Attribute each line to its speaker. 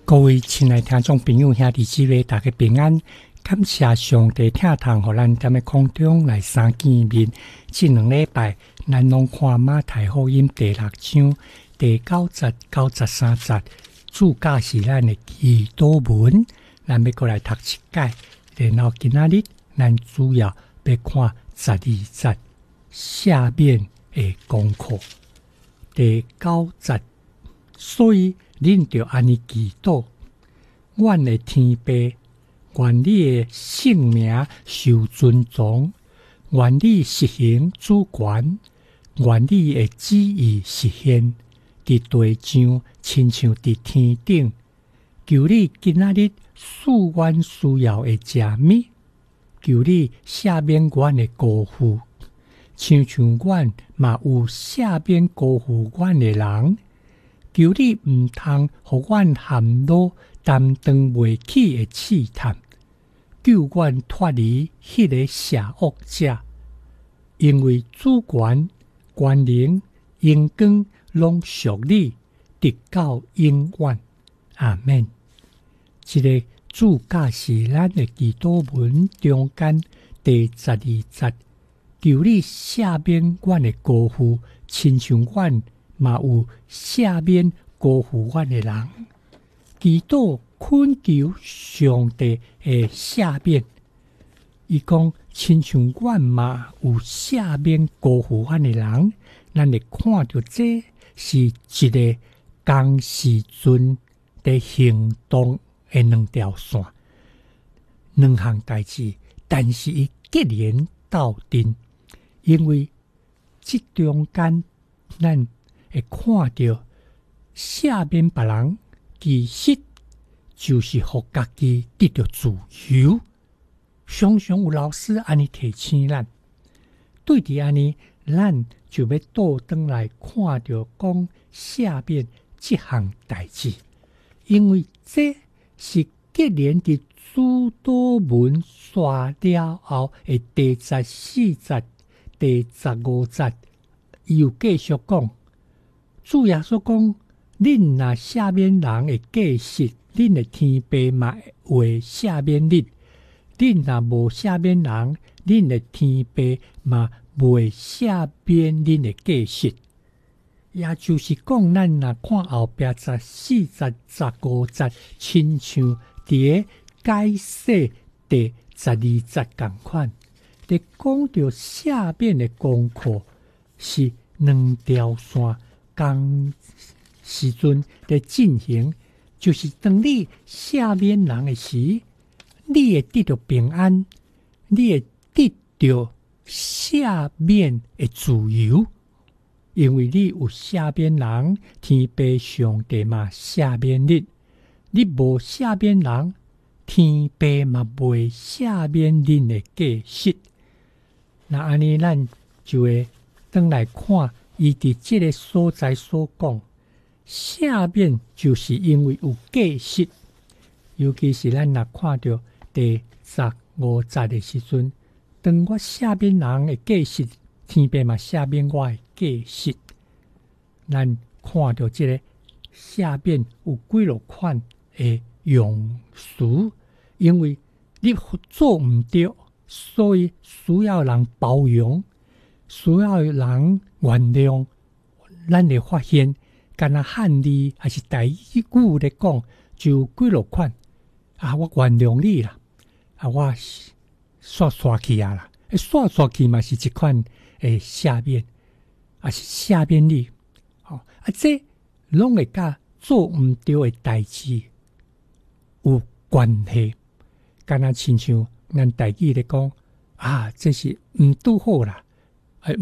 Speaker 1: 各位亲爱听众朋友兄弟姊妹，大家平安。感谢上帝听堂，互咱踮咧空中来相见面。这2礼拜，咱拢看马太福音第6章第9节、93节，主教是咱的祈祷文。咱要过来读7解，然后今仔日咱主要要看12节下面的功课。第9节，所以恁着安尼祈祷，阮的天父，愿你的圣名受尊重，愿你实行主权，愿你的旨意实现，伫地上亲像伫天顶。求你今仔日赐阮需要的食物，求你赦免阮的辜负，亲像阮嘛有赦免辜负阮的人。求你毋通互阮陷落担当袂起的试探，救阮脱离迄个邪恶者，因为主权、权能、荣光拢属你，直到永远。阿们。这个主教是咱的祈祷文中间第12节，求你赦免阮的辜负，亲像阮嘛有赦免辜负阮的人。祈祷恳求上帝的赦免，伊讲亲像阮嘛有赦免辜负阮的人。咱会看到这是一个同时阵的行动的2条线，2项代志，但是伊结连到阵，因为这中间咱会看到赦免别人，其实就是互家己得到自由。常常有老师安尼提醒咱，对伫安尼，咱就要倒转来看到讲赦免这项代志，因为这是结连伫主祷文刷了后的第14节、第15节，伊有继续讲，主耶稣讲，恁若赦免人的过失，恁的天父嘛会赦免你；恁若无赦免人，恁的天父嘛袂赦免恁的过失。也就是讲，咱若看后壁14节、15节，亲像伫解释第12节同款，伫讲到赦免的功课是2条线同时阵的进行，就是当你赦免人的时，你会得到平安，你会得到赦免的自由。因为你有赦免人，天父上帝嘛赦免你；你无赦免人，天父嘛袂赦免恁的过失。那安尼，咱就会转来看伊伫这个所在所讲，赦免就是因为有过失。尤其是咱若看到第15节的时阵，当我赦免人的过失，天父嘛赦免我的过失。咱看到这个赦免有几落款的用词，因为你做唔对，所以需要人包容，需要人原谅。咱会发现，干那汉字还是台语咧讲，就有几落款啊，我原谅你啦，啊，我刷去啊啦，刷去嘛是一款赦免，啊是赦免你，啊这拢会甲做唔对的代志有关系。干那亲像咱台语咧讲啊，这是唔拄好啦，